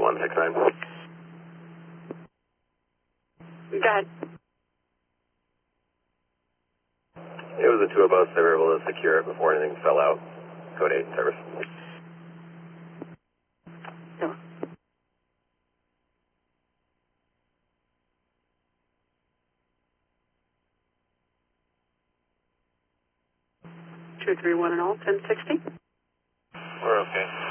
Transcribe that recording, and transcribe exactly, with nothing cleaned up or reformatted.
one six nine. Go ahead. It was the two of us that were able to secure it before anything fell out. Code eight service. No. two three one and all, ten sixty. We're okay.